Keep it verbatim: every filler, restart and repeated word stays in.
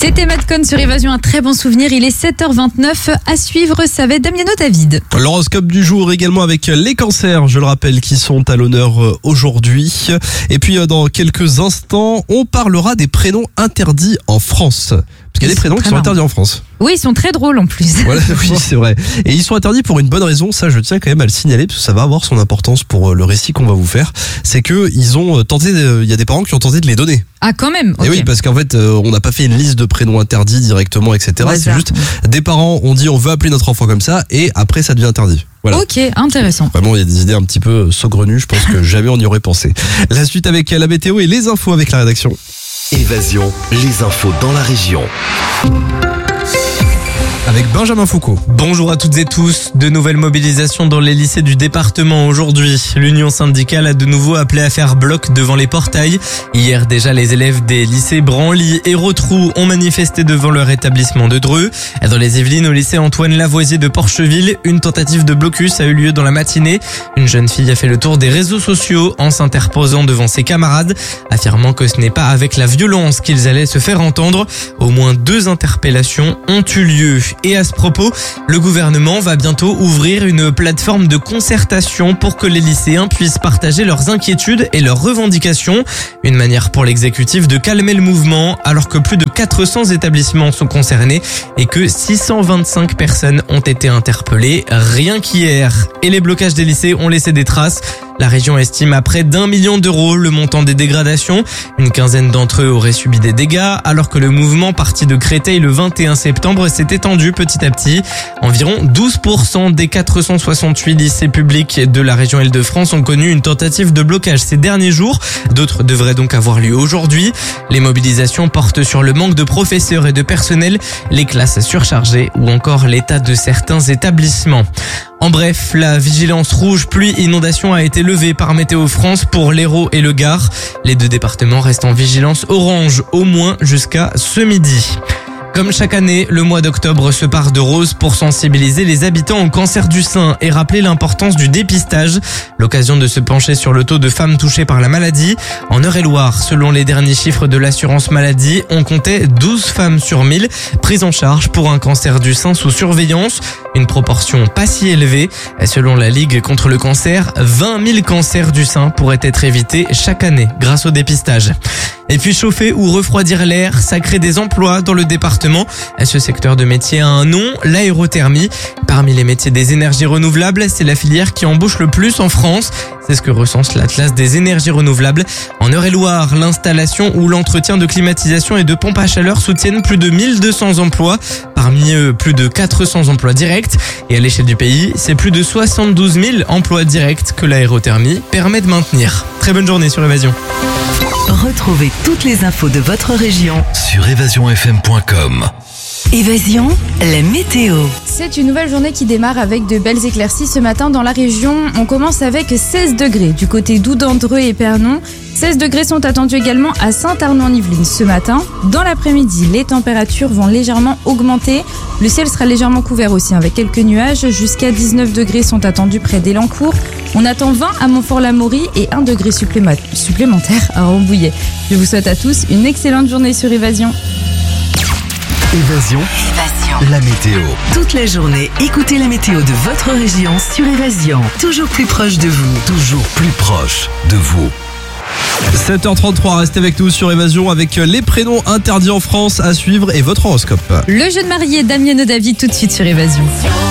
C'était Madcon sur Évasion, un très bon souvenir. Il est sept heures vingt-neuf. À suivre, ça va être Damiano David. L'horoscope du jour également avec les cancers, je le rappelle, qui sont à l'honneur aujourd'hui. Et puis dans quelques instants, on parlera des prénoms interdits en France. Parce qu'il y a des prénoms qui sont interdits en France. Oui, ils sont très drôles en plus. Voilà, oui, c'est vrai. Et ils sont interdits pour une bonne raison. Ça, je tiens quand même à le signaler parce que ça va avoir son importance pour le récit qu'on va vous faire. C'est que ils ont tenté, il y a des parents qui ont tenté de les donner. Ah, quand même. Et okay. oui, parce qu'en fait, on n'a pas fait une liste de prénoms interdits directement, et cetera. C'est juste des parents ont dit on veut appeler notre enfant comme ça et après ça devient interdit. Voilà. Ok, intéressant. Vraiment, il y a des idées un petit peu saugrenues. Je pense que jamais on y aurait pensé. La suite avec la météo et les infos avec la rédaction. Évasion, les infos dans la région. Avec Benjamin Foucault. Bonjour à toutes et tous. De nouvelles mobilisations dans les lycées du département aujourd'hui. L'union syndicale a de nouveau appelé à faire bloc devant les portails. Hier déjà, les élèves des lycées Branly et Rotrou ont manifesté devant leur établissement de Dreux. Dans les Yvelines, au lycée Antoine Lavoisier de Porcheville, une tentative de blocus a eu lieu dans la matinée. Une jeune fille a fait le tour des réseaux sociaux en s'interposant devant ses camarades, affirmant que ce n'est pas avec la violence qu'ils allaient se faire entendre. Au moins deux interpellations ont eu lieu. Et à ce propos, le gouvernement va bientôt ouvrir une plateforme de concertation pour que les lycéens puissent partager leurs inquiétudes et leurs revendications. Une manière pour l'exécutif de calmer le mouvement alors que plus de quatre cents établissements sont concernés et que six cent vingt-cinq personnes ont été interpellées rien qu'hier. Et les blocages des lycées ont laissé des traces. La région estime à près d'un million d'euros le montant des dégradations. Une quinzaine d'entre eux auraient subi des dégâts, alors que le mouvement parti de Créteil le vingt et un septembre s'est étendu petit à petit. Environ douze pour cent des quatre cent soixante-huit lycées publics de la région Île-de-France ont connu une tentative de blocage ces derniers jours. D'autres devraient donc avoir lieu aujourd'hui. Les mobilisations portent sur le manque de professeurs et de personnel, les classes surchargées ou encore l'état de certains établissements. En bref, la vigilance rouge pluie-inondation a été levée par Météo France pour l'Hérault et le Gard. Les deux départements restent en vigilance orange au moins jusqu'à ce midi. Comme chaque année, le mois d'octobre se part de rose pour sensibiliser les habitants au cancer du sein et rappeler l'importance du dépistage. L'occasion de se pencher sur le taux de femmes touchées par la maladie. En Eure-et-Loire, selon les derniers chiffres de l'assurance maladie, on comptait douze femmes sur mille prises en charge pour un cancer du sein sous surveillance. Une proportion pas si élevée. Selon la Ligue contre le cancer, vingt mille cancers du sein pourraient être évités chaque année grâce au dépistage. Et puis chauffer ou refroidir l'air, ça crée des emplois dans le département. Ce secteur de métier a un nom, l'aérothermie. Parmi les métiers des énergies renouvelables, c'est la filière qui embauche le plus en France. C'est ce que recense l'Atlas des énergies renouvelables. En Eure-et-Loire, l'installation ou l'entretien de climatisation et de pompes à chaleur soutiennent plus de mille deux cents emplois. Parmi eux, plus de quatre cents emplois directs. Et à l'échelle du pays, c'est plus de soixante-douze mille emplois directs que l'aérothermie permet de maintenir. Très bonne journée sur Évasion. Retrouvez toutes les infos de votre région sur évasion f m point com. Évasion, la météo. C'est une nouvelle journée qui démarre avec de belles éclaircies ce matin dans la région. On commence avec seize degrés du côté d'Oudandreux et Pernon. seize degrés sont attendus également à Saint-Arnaud-en-Yvelines ce matin. Dans l'après-midi, les températures vont légèrement augmenter. Le ciel sera légèrement couvert aussi avec quelques nuages. Jusqu'à dix-neuf degrés sont attendus près d'Élancourt. On attend vingt à Montfort-l'Amaury et un degré suppléma- supplémentaire à Rambouillet. Je vous souhaite à tous une excellente journée sur Évasion. Évasion, Évasion. la météo. Toute la journée, écoutez la météo de votre région sur Évasion. Toujours plus proche de vous. Toujours plus proche de vous. sept heures trente-trois, restez avec nous sur Évasion avec les prénoms interdits en France à suivre et votre horoscope. Le jeune marié Damiano David tout de suite sur Évasion.